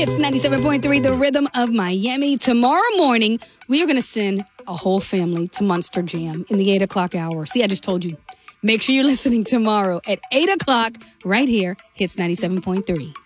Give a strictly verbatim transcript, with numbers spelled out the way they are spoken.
Hits ninety-seven point three, the rhythm of Miami. Tomorrow morning, we are going to send a whole family to Monster Jam in the eight o'clock hour. See, I just told you. Make sure you're listening tomorrow at eight o'clock right here. Hits ninety-seven point three.